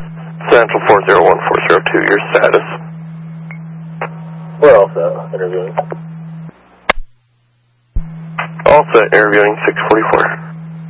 Central 401402, your status. We're also interviewing. All set, interviewing 644.